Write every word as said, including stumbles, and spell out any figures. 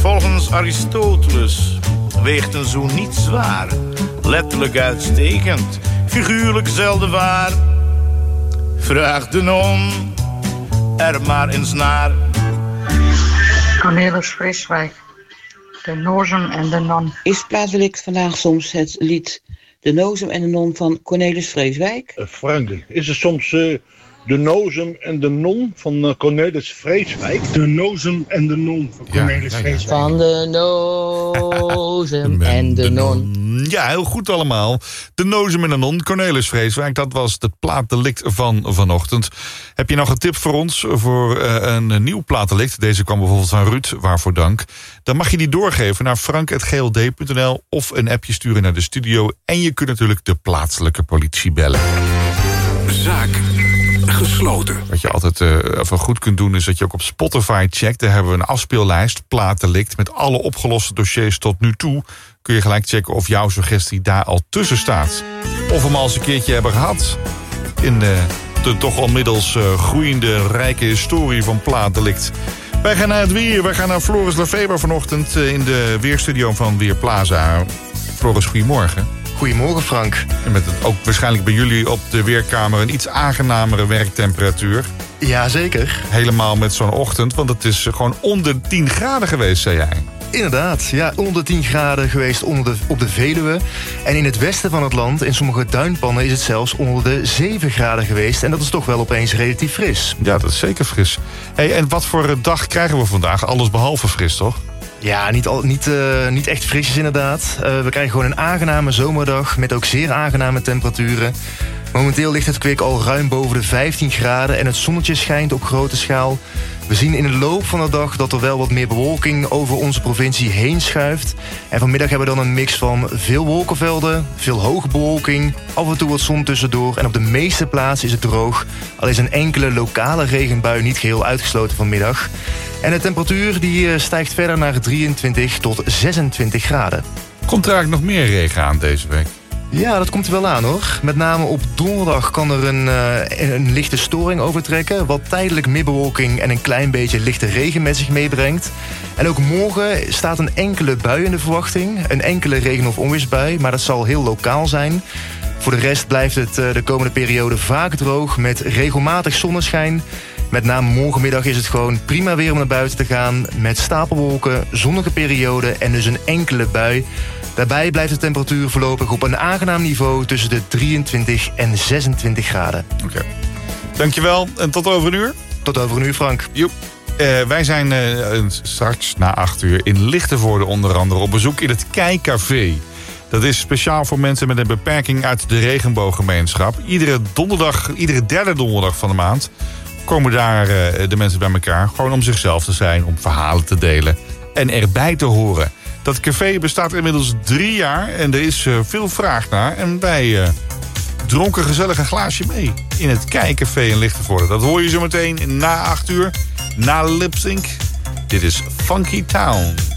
Volgens Aristoteles weegt een zoen niet zwaar. Letterlijk uitstekend, figuurlijk zelden waar. Vraag de non er maar eens naar. Cornelis Vreeswijk, de Nozem en de Non. Is plaatselijk vandaag soms het lied De Nozem en de Non van Cornelis Vreeswijk? Uh, Frank, is er soms uh, De Nozem en de Non van uh, Cornelis Vreeswijk? De Nozem en de Non van Cornelis ja, ja, ja. Vreeswijk. Van de Nozem en de Non. Ja, heel goed allemaal. De Nozem en de Non, Cornelis Vreeswijk. Dat was het plaatdelict van vanochtend. Heb je nog een tip voor ons voor uh, een nieuw plaatdelict? Deze kwam bijvoorbeeld van Ruud, waarvoor dank. Dan mag je die doorgeven naar frank punt g l d punt n l of een appje sturen naar de studio. En je kunt natuurlijk de plaatselijke politie bellen. Zaak gesloten. Wat je altijd uh, even goed kunt doen is dat je ook op Spotify checkt. Daar hebben we een afspeellijst, plaatdelict, met alle opgeloste dossiers tot nu toe. Kun je gelijk checken of jouw suggestie daar al tussen staat. Of we hem al eens een keertje hebben gehad. In de, de toch al middels uh, groeiende, rijke historie van plaatdelict. Wij gaan naar het weer. Wij gaan naar Floris Lefeber vanochtend uh, in de weerstudio van Weerplaza. Floris, goedemorgen. Goedemorgen, Frank. En met het ook waarschijnlijk bij jullie op de weerkamer een iets aangenamere werktemperatuur. Jazeker. Helemaal met zo'n ochtend, want het is gewoon onder tien graden geweest, zei jij. Inderdaad, ja, onder tien graden geweest onder de, op de Veluwe. En in het westen van het land, in sommige duinpannen, is het zelfs onder de zeven graden geweest. En dat is toch wel opeens relatief fris. Ja, dat is zeker fris. Hey, en wat voor dag krijgen we vandaag? Alles behalve fris, toch? Ja, niet, al, niet, uh, niet echt frisjes inderdaad. Uh, we krijgen gewoon een aangename zomerdag met ook zeer aangename temperaturen. Momenteel ligt het kwik al ruim boven de vijftien graden en het zonnetje schijnt op grote schaal. We zien in de loop van de dag dat er wel wat meer bewolking over onze provincie heen schuift. En vanmiddag hebben we dan een mix van veel wolkenvelden, veel hoge bewolking, af en toe wat zon tussendoor. En op de meeste plaatsen is het droog, al is een enkele lokale regenbui niet geheel uitgesloten vanmiddag. En de temperatuur die stijgt verder naar drieëntwintig tot zesentwintig graden. Komt er eigenlijk nog meer regen aan deze week? Ja, dat komt er wel aan hoor. Met name op donderdag kan er een, uh, een lichte storing overtrekken, wat tijdelijk meer bewolking en een klein beetje lichte regen met zich meebrengt. En ook morgen staat een enkele bui in de verwachting. Een enkele regen- of onweersbui, maar dat zal heel lokaal zijn. Voor de rest blijft het uh, de komende periode vaak droog met regelmatig zonneschijn. Met name morgenmiddag is het gewoon prima weer om naar buiten te gaan met stapelwolken, zonnige periode en dus een enkele bui. Daarbij blijft de temperatuur voorlopig op een aangenaam niveau tussen de drieëntwintig en zesentwintig graden. Oké. Okay. Dankjewel en tot over een uur. Tot over een uur, Frank. Joep. Uh, wij zijn uh, straks na acht uur in Lichtenvoorde onder andere op bezoek in het Keicafé. Dat is speciaal voor mensen met een beperking uit de regenbooggemeenschap. Iedere donderdag, iedere derde donderdag van de maand komen daar uh, de mensen bij elkaar. Gewoon om zichzelf te zijn, om verhalen te delen en erbij te horen. Dat café bestaat inmiddels drie jaar en er is uh, veel vraag naar. En wij uh, dronken gezellig een glaasje mee in het Keicafé in Lichtenvoorde. Dat hoor je zo meteen na acht uur, na Lip Sync. Dit is Funky Town.